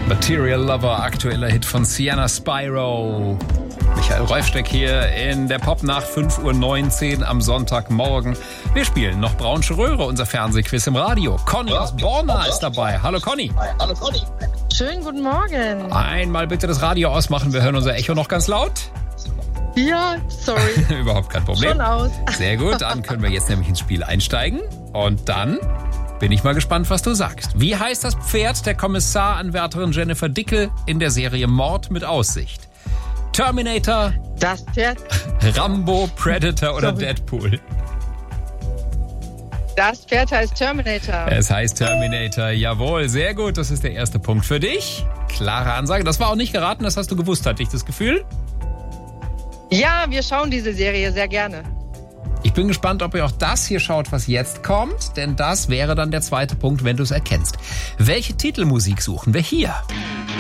Material Lover, aktueller Hit von Sienna Spyro. Michael Reufsteck hier in der Popnacht, 5:19 Uhr am Sonntagmorgen. Wir spielen noch Braunsche Röhre, unser Fernsehquiz im Radio. Conny aus Borna ist dabei. Hallo Conny. Hallo Conny. Schönen guten Morgen. Einmal bitte das Radio ausmachen, wir hören unser Echo noch ganz laut. Ja, sorry. Überhaupt kein Problem. Schon aus. Sehr gut, dann können wir jetzt nämlich ins Spiel einsteigen. Und dann bin ich mal gespannt, was du sagst. Wie heißt das Pferd der Kommissaranwärterin Jennifer Dickel in der Serie Mord mit Aussicht? Terminator, Das Pferd, Rambo, Predator oder Deadpool? das Pferd heißt Terminator. Es heißt Terminator, jawohl, sehr gut, das ist der erste Punkt für dich. Klare Ansage, das war auch nicht geraten, das hast du gewusst, hatte ich das Gefühl? Ja, wir schauen diese Serie sehr gerne. Ich bin gespannt, ob ihr auch das hier schaut, was jetzt kommt, denn das wäre dann der zweite Punkt, wenn du es erkennst. Welche Titelmusik suchen wir hier?